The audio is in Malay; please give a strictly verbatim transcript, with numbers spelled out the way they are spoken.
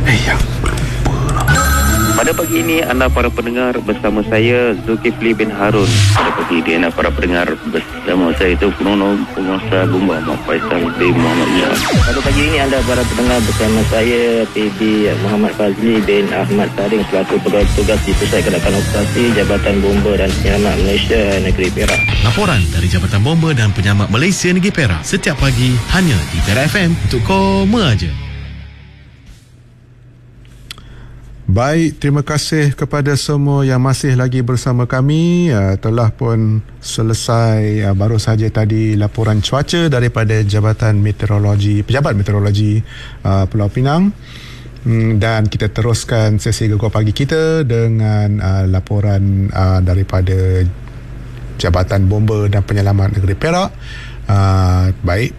Eh, yang lupa lah. Pada pagi ini anda para pendengar bersama saya Zulkifli bin Harun. Pada pagi ini anda para pendengar bersama saya itu Penolong Penguasa Gombak Muhammad Faisal bin Muhammad Iyah. Pada pagi ini anda para pendengar bersama saya P B Muhammad Fazli bin Ahmad Saring selaku pegawai tugas di Pusat Kedatangan Operasi Jabatan Bomba dan Penyelamat Malaysia Negeri Perak. Laporan dari Jabatan Bomba dan Penyelamat Malaysia Negeri Perak setiap pagi hanya di Perak F M untuk koma aja. Baik, terima kasih kepada semua yang masih lagi bersama kami. Uh, telah pun selesai uh, baru saja tadi laporan cuaca daripada Jabatan Meteorologi, Pejabat Meteorologi uh, Pulau Pinang. Hmm, dan kita teruskan sesi Gegar Pagi kita dengan uh, laporan uh, daripada Jabatan Bomba dan Penyelamat Negeri Perak. Uh, baik,